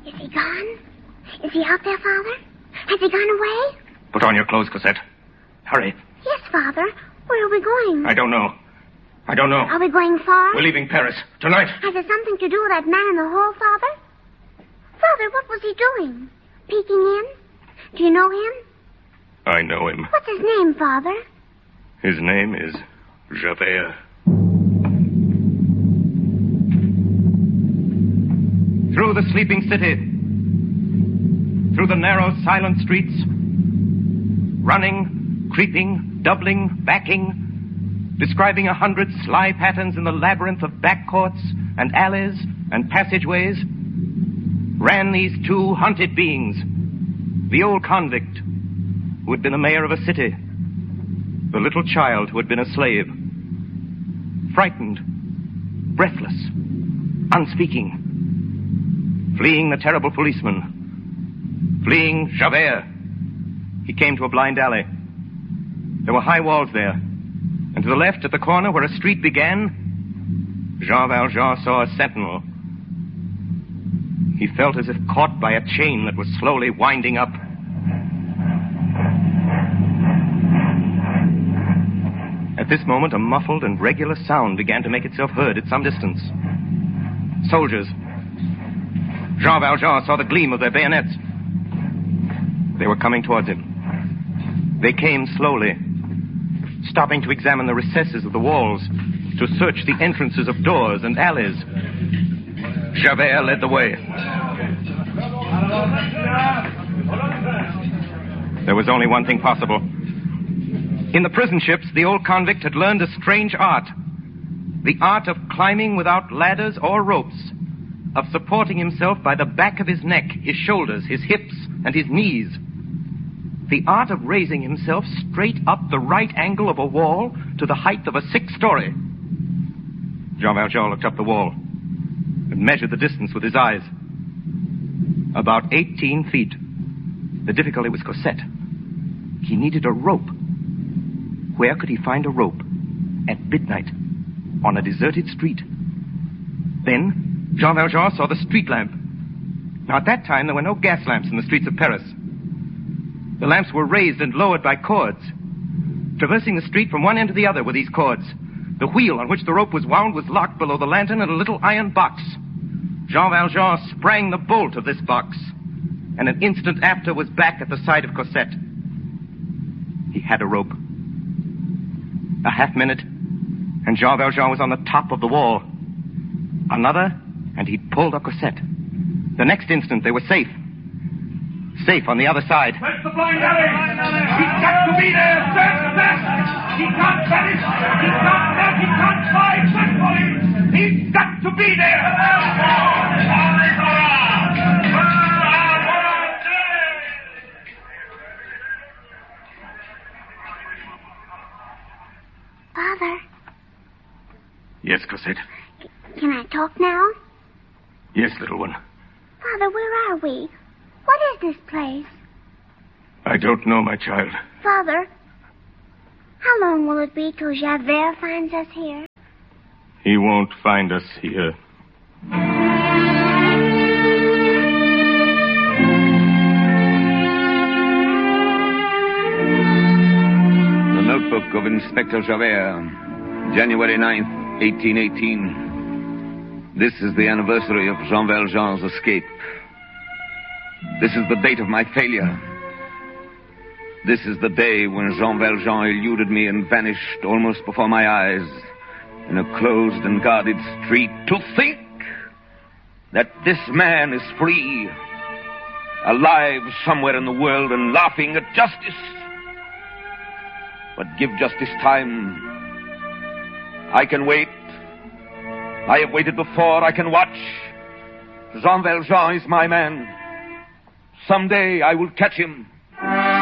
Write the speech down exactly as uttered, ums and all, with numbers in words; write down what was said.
Is he gone? Is he out there, Father? Has he gone away? Put on your clothes, Cosette. Hurry. Yes, Father. Where are we going? I don't know. I don't know. Are we going far? We're leaving Paris. Tonight. Has it something to do with that man in the hall, Father? Father, what was he doing? Peeking in? Do you know him? I know him. What's his name, Father? His name is Javert. Through the sleeping city, through the narrow, silent streets, running, creeping, doubling, backing, describing a hundred sly patterns in the labyrinth of back courts and alleys and passageways, ran these two hunted beings, the old convict who had been the mayor of a city, the little child who had been a slave, frightened, breathless, unspeaking, fleeing the terrible policeman, fleeing Javert. He came to a blind alley. There were high walls there, and to the left, at the corner where a street began, Jean Valjean saw a sentinel. He felt as if caught by a chain that was slowly winding up. At this moment, a muffled and regular sound began to make itself heard at some distance. Soldiers. Jean Valjean saw the gleam of their bayonets. They were coming towards him. They came slowly, stopping to examine the recesses of the walls, to search the entrances of doors and alleys. Javert led the way. There was only one thing possible. In the prison ships, the old convict had learned a strange art. The art of climbing without ladders or ropes, of supporting himself by the back of his neck, his shoulders, his hips, and his knees. The art of raising himself straight up the right angle of a wall to the height of a sixth story. Jean Valjean looked up the wall and measured the distance with his eyes. About eighteen feet. The difficulty was Cosette. He needed a rope. Where could he find a rope? At midnight, on a deserted street. Then, Jean Valjean saw the street lamp. Now, at that time, there were no gas lamps in the streets of Paris. The lamps were raised and lowered by cords. Traversing the street from one end to the other were these cords. The wheel on which the rope was wound was locked below the lantern in a little iron box. Jean Valjean sprang the bolt of this box, and an instant after was back at the side of Cosette. He had a rope. A half minute, and Jean Valjean was on the top of the wall. Another, and he'd pulled up Cosette. The next instant, they were safe. Safe on the other side. Search the blind alley! He's got to be there! Search fast! He can't vanish! He can't left! He can't fly! Search for him! He's got to be there! Father. Yes, Cosette. Can I talk now? Yes, little one. Father, where are we? What is this place? I don't know, my child. Father, how long will it be till Javert finds us here? He won't find us here. The notebook of Inspector Javert, January ninth, eighteen eighteen. This is the anniversary of Jean Valjean's escape. This is the date of my failure. This is the day when Jean Valjean eluded me and vanished almost before my eyes in a closed and guarded street. To think that this man is free, alive somewhere in the world and laughing at justice. But give justice time. I can wait. I have waited before. I can watch. Jean Valjean is my man. Someday I will catch him.